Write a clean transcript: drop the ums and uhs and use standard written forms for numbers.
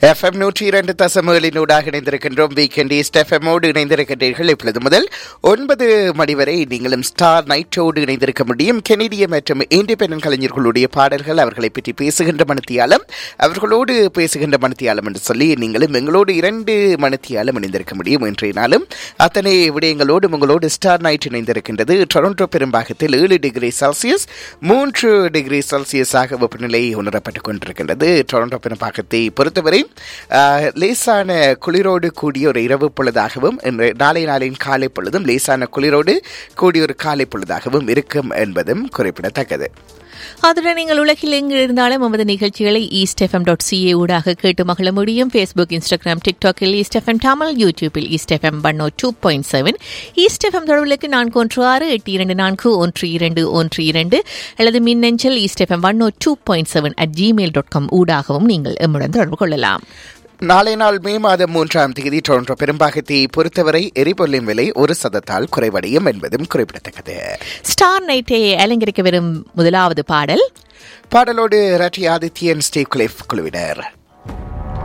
FM 102.7 இணைந்திருக்கின்றோம். Weekend east எஃப்எம்மோடு இணைந்திருக்கின்றீர்கள். இப்பொழுது முதல் 9 மணி வரை நீங்களும் ஸ்டார் நைட்டோடு இணைந்திருக்க முடியும். கெனடிய மற்றும் இண்டிபெண்டன்ட் கலைஞர்களுடைய பாடல்கள், அவர்களை பற்றி பேசுகின்ற மணித்தியாலம், அவர்களோடு பேசுகின்ற மணித்தியாலம் என்று சொல்லி நீங்களும் எங்களோடு 2 மணித்தியாலம் இணைந்திருக்க முடியும். இன்றைய நாளும் அத்தனை விடயங்களோடு உங்களோடு star night இணைந்திருக்கின்றது. Toronto பெரும்பாகத்தில் 7 degree Celsius 3 degree செல்சியஸாக வெப்பநிலை உணரப்பட்டுக் கொண்டிருக்கின்றது. டொரண்டோ பெரும்பாகத்தை பொறுத்தவரை லேசான குளிரோடு கூடிய ஒரு இரவு பொழுதாகவும் நாளின் காலை பொழுதும் லேசான குளிரோடு கூடிய ஒரு காலை பொழுதாகவும் இருக்கும் என்பதும் குறிப்பிடத்தக்கது. அதுடன் நீங்கள் உலகில் எங்கு இருந்தாலும் நமது நிகழ்ச்சிகளை eastfm.ca ஊடாக கேட்டு மகிழ முடியும். Facebook, Instagram, TikTokல் eastfm Tamil, YouTubeல் eastfm 102.7, eastfm தொடர்புகளுக்கு 416-8241-1212 அல்லது மின்னஞ்சல் eastfm 102.7 @gmail.com ஊடாகவும் நீங்கள் எம்முடன் தொடர்பு கொள்ளலாம். நாளை நாள் மே மாதம் 3ஆம் தேதி டொரண்டோ பெரும்பாகத்தை பொறுத்தவரை எரிபொருளின் விலை 1% குறைவடையும் என்பதும் குறிப்பிடத்தக்கது. ஸ்டார் நைட்டை அலங்கரிக்க வரும் முதலாவது பாடலோடு ரட்டி ஆதித்யன், ஸ்டீவ் கிளிஃப் குழுவினர்.